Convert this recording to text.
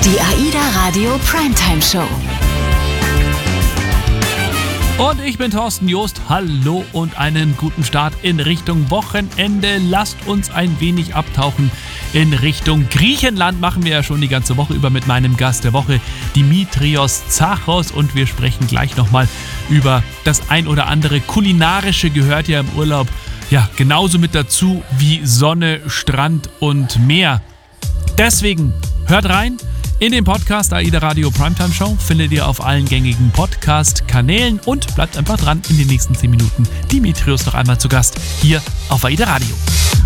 Die AIDA Radio Primetime Show. Und ich bin Thorsten Joost. Hallo und einen guten Start in Richtung Wochenende. Lasst uns ein wenig abtauchen in Richtung Griechenland. Machen wir ja schon die ganze Woche über mit meinem Gast der Woche, Dimitrios Zachos. Und wir sprechen gleich nochmal über das ein oder andere Kulinarische, gehört ja im Urlaub ja genauso mit dazu wie Sonne, Strand und Meer. Deswegen hört rein. In dem Podcast AIDA Radio Primetime Show findet ihr auf allen gängigen Podcast-Kanälen und bleibt einfach dran, in den nächsten 10 Minuten Dimitrios noch einmal zu Gast hier auf AIDA Radio.